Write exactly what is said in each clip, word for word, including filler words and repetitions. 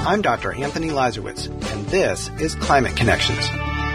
I'm Doctor Anthony Lazarowitz, and this is Climate Connections.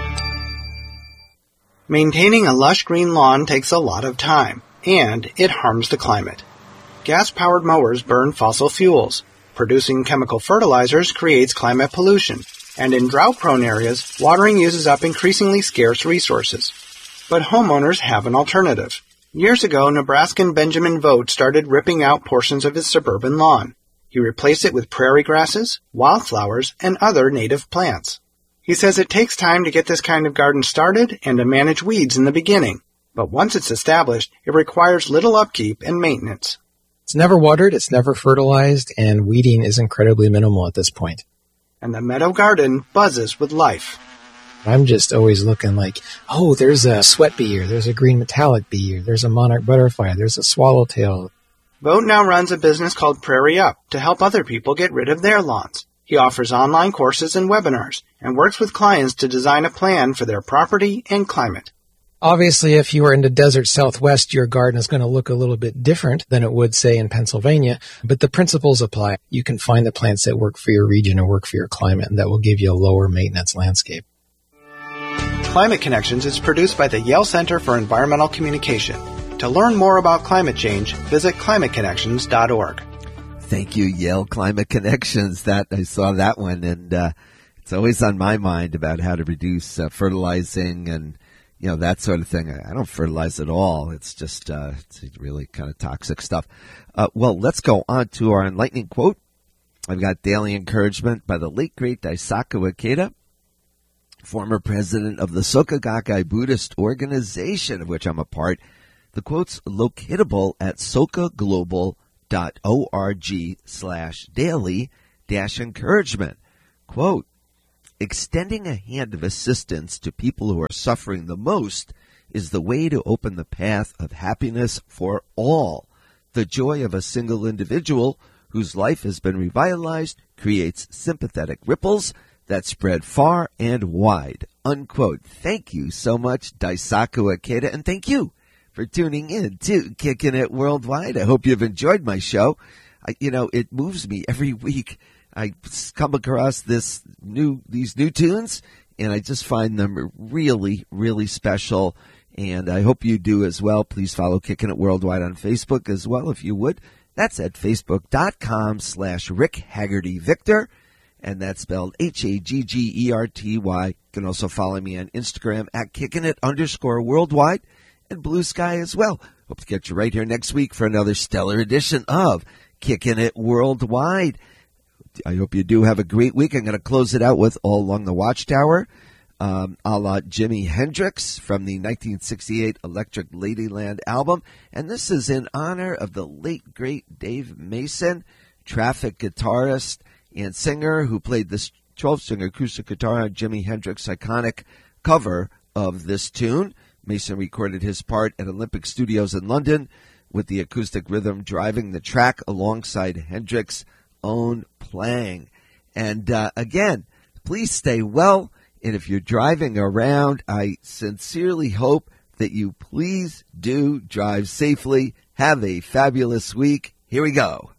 Maintaining a lush green lawn takes a lot of time, and it harms the climate. Gas-powered mowers burn fossil fuels. Producing chemical fertilizers creates climate pollution, and in drought-prone areas, watering uses up increasingly scarce resources. But homeowners have an alternative. Years ago, Nebraskan Benjamin Vogt started ripping out portions of his suburban lawn. He replaced it with prairie grasses, wildflowers, and other native plants. He says it takes time to get this kind of garden started and to manage weeds in the beginning, but once it's established, it requires little upkeep and maintenance. It's never watered, it's never fertilized, and weeding is incredibly minimal at this point. And the meadow garden buzzes with life. I'm just always looking like, oh, there's a sweat bee, or there's a green metallic bee, or there's a monarch butterfly, there's a swallowtail. Vogt now runs a business called Prairie Up to help other people get rid of their lawns. He offers online courses and webinars and works with clients to design a plan for their property and climate. Obviously, if you are in the desert Southwest, your garden is going to look a little bit different than it would, say, in Pennsylvania, but the principles apply. You can find the plants that work for your region and work for your climate, and that will give you a lower maintenance landscape. Climate Connections is produced by the Yale Center for Environmental Communication. To learn more about climate change, visit climate connections dot org. Thank you, Yale Climate Connections. That I saw that one, and uh, it's always on my mind about how to reduce uh, fertilizing and you know that sort of thing. I, I don't fertilize at all. It's just uh, it's really kind of toxic stuff. Uh, well, let's go on to our enlightening quote. I've got daily encouragement by the late great Daisaku Ikeda, former president of the Soka Gakkai Buddhist organization, of which I'm a part. The quote's locatable at sokaglobal dot org slash daily dash encouragement. Quote, extending a hand of assistance to people who are suffering the most is the way to open the path of happiness for all. The joy of a single individual whose life has been revitalized creates sympathetic ripples that spread far and wide. Unquote. Thank you so much, Daisaku Ikeda, and thank you for tuning in to Kicking It Worldwide. I hope you've enjoyed my show. I, you know, it moves me every week. I come across this new, these new tunes, and I just find them really, really special. And I hope you do as well. Please follow Kicking It Worldwide on Facebook as well, if you would. That's at facebook.com slash Rick Haggerty Victor. And that's spelled H A G G E R T Y. You can also follow me on Instagram at Kicking It underscore worldwide. And Blue Sky as well. Hope to get you right here next week for another stellar edition of Kicking It Worldwide. I hope you do have a great week. I'm going to close it out with All Along the Watchtower, um, a la Jimi Hendrix from the nineteen sixty-eight Electric Ladyland album. And this is in honor of the late, great Dave Mason, traffic guitarist and singer who played this twelve-string acoustic guitar on Jimi Hendrix's iconic cover of this tune. Mason recorded his part at Olympic Studios in London with the acoustic rhythm driving the track alongside Hendrix's own playing. And uh, again, please stay well. And if you're driving around, I sincerely hope that you please do drive safely. Have a fabulous week. Here we go.